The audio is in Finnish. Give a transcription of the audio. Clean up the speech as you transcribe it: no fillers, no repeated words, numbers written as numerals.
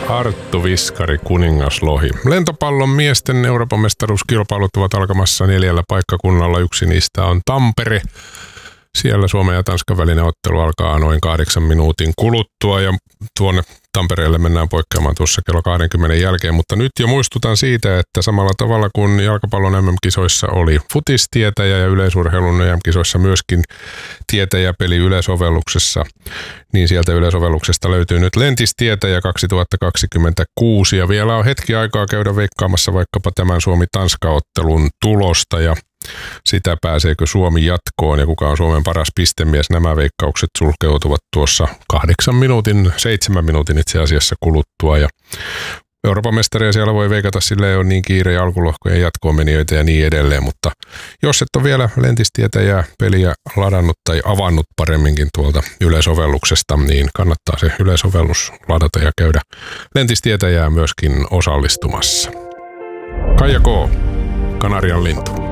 Arttu Viskari, kuningaslohi. Lentopallon miesten Euroopan mestaruuskilpailut ovat alkamassa 4 paikkakunnalla. Yksi niistä on Tampere. Siellä Suomen ja Tanskan välinen ottelu alkaa noin 8 minuutin kuluttua ja tuonne Tampereelle mennään poikkeamaan tuossa kello 20 jälkeen, mutta nyt jo muistutan siitä, että samalla tavalla kuin jalkapallon MM-kisoissa oli futistietäjä ja yleisurheilun EM-kisoissa myöskin tietäjäpeli yleisovelluksessa, niin sieltä yleisovelluksesta löytyy nyt Lentistietäjä 2026 ja vielä on hetki aikaa käydä veikkaamassa vaikkapa tämän Suomi-Tanska-ottelun tulosta ja sitä pääseekö Suomi jatkoon ja kuka on Suomen paras pistemies. Nämä veikkaukset sulkeutuvat tuossa 7 minuutin itse asiassa kuluttua ja Euroopan mestaria siellä voi veikata, sillä ei ole niin kiire ja alkulohkojen jatkoon menijöitä ja niin edelleen, mutta jos et ole vielä Lentistietäjää peliä ladannut tai avannut paremminkin tuolta yleisovelluksesta, niin kannattaa se yleisovellus ladata ja käydä Lentistietäjää myöskin osallistumassa. Kaija K. Kanarian lintu.